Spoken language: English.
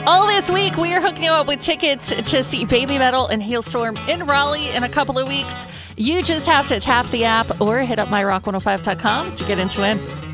All this week, we are hooking you up with tickets to see Baby Metal and Hailstorm in Raleigh in a couple of weeks. You just have to tap the app or hit up myrock105.com to get into it.